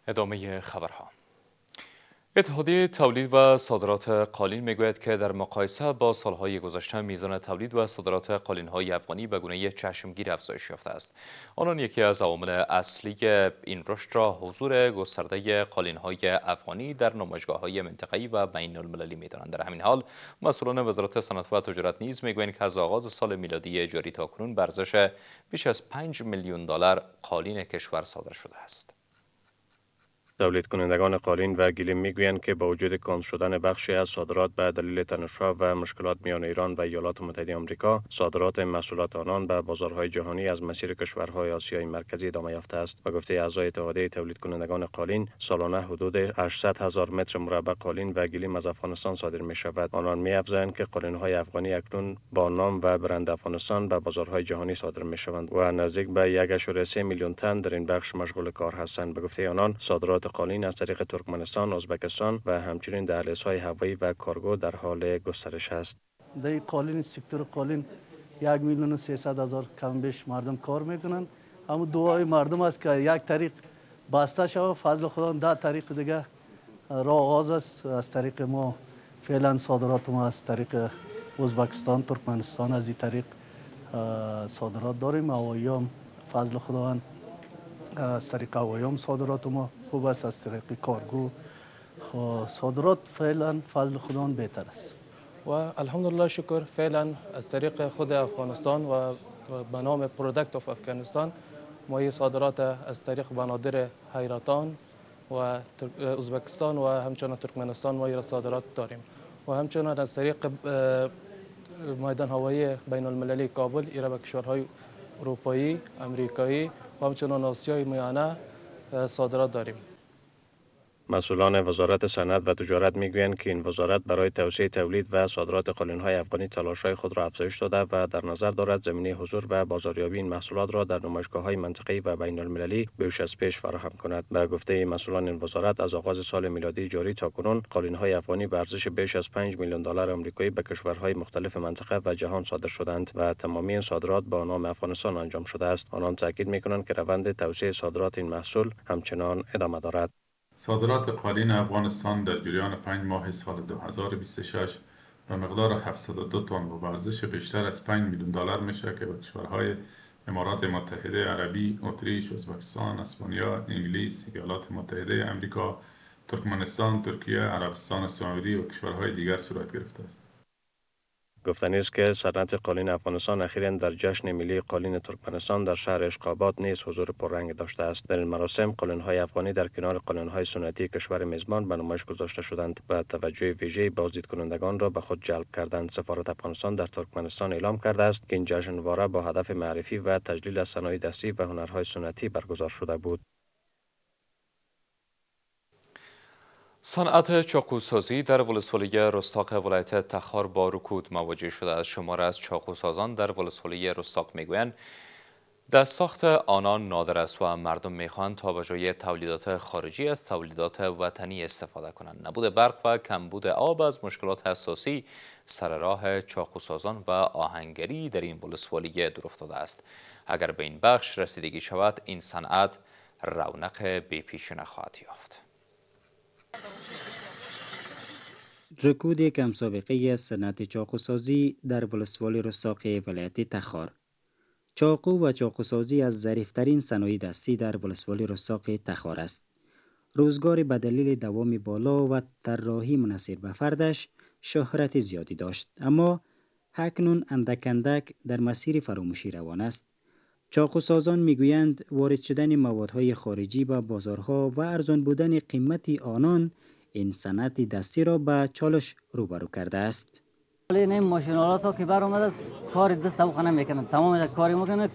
ادامه خبرها. اتحادیه تولید و صادرات قالین میگوید که در مقایسه با سالهای گذشته میزان تولید و صادرات قالین‌های افغانی به گونه چشمگیر افزایش یافته است. آنان یکی از عوامل اصلی این رشد را حضور گسترده قالین‌های افغانی در نمایشگاه‌های منطقه‌ای و بین‌المللی می‌دانند. در همین حال مسئولان وزارت صنعت و تجارت نیز میگویند که از آغاز سال میلادی جاری تاکنون به ارزش بیش از 5 میلیون دلار قالین کشور صادر شده است. تولید کنندگان قالین و گلیم میگویند که با وجود کند شدن بخشی از صادرات به دلیل تنش‌ها و مشکلات میان ایران و ایالات متحده آمریکا، صادرات محصولات آنان به بازارهای جهانی از مسیر کشورهای آسیای مرکزی ادامه یافته است. به گفته اعضای اتحادیه تولید کنندگان قالین، سالانه حدود 800,000 متر مربع قالین و گلیم از افغانستان صادر می شود. آنان می‌افزایند که قالین‌های افغانی اکنون با نام و برند افغانستان به بازارهای جهانی صادر می شوند و نزدیک به 1.3 میلیون تن در این بخش مشغول کار هستند. به گفته آنان، صادرات قالین از طریق ترکمنستان، ازبکستان و همچنین دهلیزهای هوایی و کارگو در حال گسترش است. در قالین، سکتور قالین 1,300,000 کم بیش مردم کار میکنند. اما دعای مردم است که یک طریق بسته شود. فضل خدا در طریق دیگه راه آغاز است. از طریق ما فعلا صادرات ما از طریق ازبکستان، ترکمنستان از این طریق صادرات داریم. هوایی هم فضل خداوند از طریق هوایی هم صادرات ما خوب است. از طریق کارگو صادرات فعلا فضل خداوند بهتر است. و الحمدلله شکر فعلا از طریق خود افغانستان و به نام پروداکت آف افغانستان ما صادرات از طریق بنادر حیرتان و ازبکستان و همچنین ترکمنستان ما را صادرات داریم و همچنین از طریق میدان هوایی بین المللی کابل ایرا به کشورهای اروپایی، امریکایی و همچنین آسیای میانه صادرات داریم. مسئولان وزارت صنعت و تجارت میگویند که این وزارت برای توسعه تولید و صادرات قالین‌های افغانی تلاش‌های خود را افزایش داده و در نظر دارد زمینه حضور و بازاریابی این محصولات را در نمایشگاه‌های منطقه‌ای و بین‌المللی بیش از پیش فراهم کند. به گفته مسئولان این وزارت، از آغاز سال میلادی جاری تاکنون قالین‌های افغانی به ارزش بیش از 5 میلیون دلار آمریکایی به کشورهای مختلف منطقه و جهان صادر شدند و تمامی این صادرات با نام افغانستان انجام شده است. آنان تاکید می‌کنند که روند توسعه صادرات این محصول همچنان ادامه دارد. صادرات قالین افغانستان در جریان 5 ماه سال 2026 به مقدار 702 تن و به ارزش بیشتر از 5 میلیون دلار میشه که به کشورهای امارات متحده عربی، اتریش، ازبکستان، اسپانیا، انگلیس، ایالات متحده آمریکا، ترکمنستان، ترکیه، عربستان سعودی و کشورهای دیگر صورت گرفته است. گفتنی است که صنعت قالین افغانستان اخیراً در جشن ملی قالین ترکمنستان در شهر اشقاباد نیز حضور پررنگ داشته است. در این مراسم قالین‌های افغانی در کنار قالین‌های سنتی کشور میزبان به نمایش گذاشته شدند و توجه ویژه‌ای بازدیدکنندگان را به خود جلب کردند. سفارت افغانستان در ترکمنستان اعلام کرده است که این جشنواره با هدف معرفی و تجلیل از صنایع دستی و هنرهای سنتی برگزار شده بود. صنعت چاقوسازی در ولسوالی رستاق ولایت تخار با رکود مواجه شده است. شمار از چاقوسازان در ولسوالی رستاق میگویند دست ساخت آنان نادر است و مردم میخواهند تا به جای تولیدات خارجی از تولیدات وطنی استفاده کنند. نبود برق و کمبود آب از مشکلات اساسی سر راه چاقوسازان و آهنگری در این ولسوالی دور افتاده است. اگر به این بخش رسیدگی شود، این صنعت رونق بی‌پیش نخواهد یافت. رکود کم سابقه از صنعت چاقوسازی در ولسوالی رستاق ولایت تخار. چاقو و چاقوسازی از ظریف‌ترین صنایع دستی در ولسوالی رستاق تخار است. روزگار به دلیل دوام بالا و طراحی منحصر به فردش شهرت زیادی داشت، اما اکنون اندک اندک در مسیر فراموشی روان است. چاقوسازان میگویند وارد شدن موادهای خارجی به بازارها و ارزان بودن قیمت آنان این صنعت دستی را به چالش روبرو کرده است. این ماشین‌آلات ها که برآمده است کار دست نمیکنند، تمام کاری میکنند